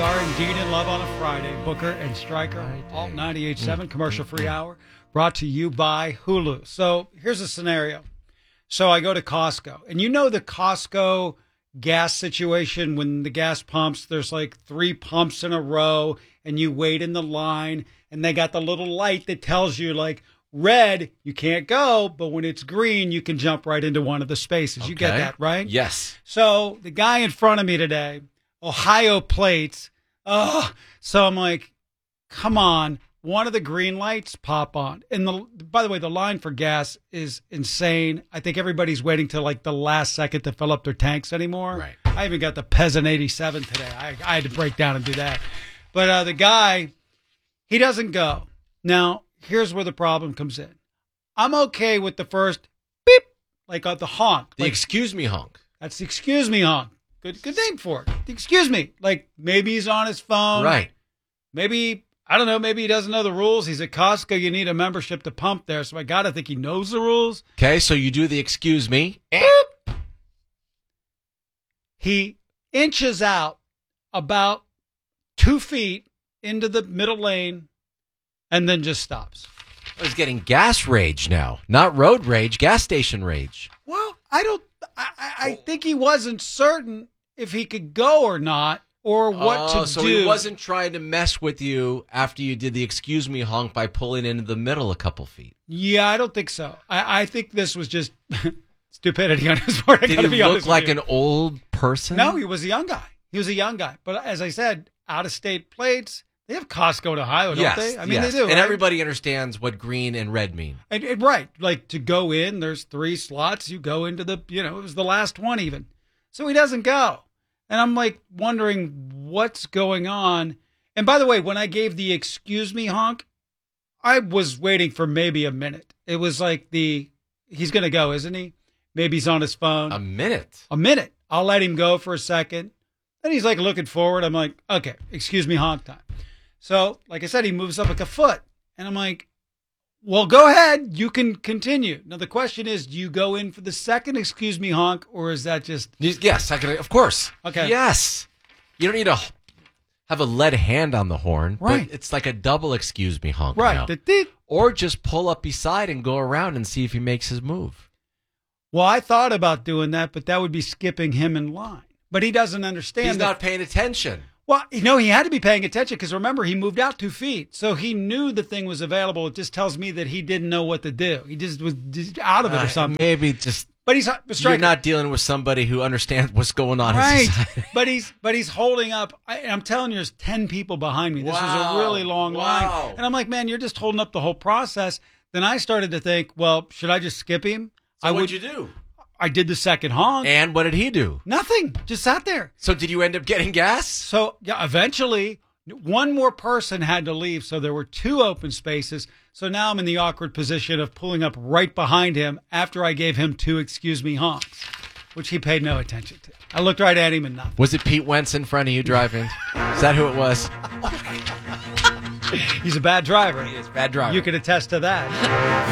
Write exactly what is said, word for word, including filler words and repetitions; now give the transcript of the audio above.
are indeed in love on a Friday. Booker and Stryker, Alt ninety-eight point seven, commercial-free hour, brought to you by Hulu. So here's a scenario. So I go to Costco, and you know the Costco gas situation when the gas pumps, there's like three pumps in a row, and you wait in the line, and they got the little light that tells you, like, red, you can't go, but when it's green, you can jump right into one of the spaces. Okay. You get that, right? Yes. So the guy in front of me today, Ohio plates. Oh, so I'm like, come on. One of the green lights pop on. And the, by the way, the line for gas is insane. I think everybody's waiting till like the last second to fill up their tanks anymore. Right. I even got the Peasant eighty-seven today. I, I had to break down and do that. But uh, the guy, he doesn't go. Now, here's where the problem comes in. I'm okay with the first beep, like uh, the honk. The like, excuse me honk. That's the excuse me honk. Good good name for it. The excuse me. Like maybe he's on his phone. Right. Maybe, I don't know, maybe he doesn't know the rules. He's at Costco. You need a membership to pump there. So I got to think he knows the rules. Okay, so you do the excuse me. Beep. He inches out about two feet into the middle lane and then just stops. I was getting gas rage now, not road rage, gas station rage. Well, I don't, I, I think he wasn't certain if he could go or not or what oh, to so do. So he wasn't trying to mess with you after you did the excuse me honk by pulling into the middle a couple feet. Yeah, I don't think so. I, I think this was just stupidity on his part. Did he look like an old person? No, he was a young guy. He was a young guy. But as I said, out-of-state plates. They have Costco in Ohio, don't yes, they? I mean, yes. they do. And right? everybody understands what green and red mean. And, and, right. Like, to go in, there's three slots. You go into the, you know, it was the last one even. So he doesn't go. And I'm, like, wondering what's going on. And by the way, when I gave the excuse me honk, I was waiting for maybe a minute. It was like the, he's going to go, isn't he? Maybe he's on his phone. A minute? A minute. I'll let him go for a second. Then he's, like, looking forward. I'm like, okay, excuse me honk time. So, like I said, he moves up like a foot. And I'm like, well, go ahead. You can continue. Now, the question is, do you go in for the second excuse me honk, or is that just... Yes, I can, of course. Okay. Yes. You don't need to have a lead hand on the horn. Right. But it's like a double excuse me honk right. now. The, or just pull up beside and go around and see if he makes his move. Well, I thought about doing that, but that would be skipping him in line. But he doesn't understand. He's that, not paying attention. Well, you know, he had to be paying attention because remember, he moved out two feet. So he knew the thing was available. It just tells me that he didn't know what to do. He just was just out of it or something. Uh, maybe just... But he's but you're not dealing with somebody who understands what's going on right. in society. but he's but he's holding up. I, I'm telling you, there's ten people behind me. This wow. was a really long wow. line. And I'm like, man, you're just holding up the whole process. Then I started to think, well, should I just skip him? So I what'd would, you do? I did the second honk. And what did he do? Nothing. Just sat there. So did you end up getting gas? So yeah, eventually, one more person had to leave. So there were two open spaces. So now I'm in the awkward position of pulling up right behind him after I gave him two excuse me honks, which he paid no attention to. I looked right at him and nothing. Was it Pete Wentz in front of you driving? Is that who it was? He's a bad driver. He is a bad driver. You can attest to that.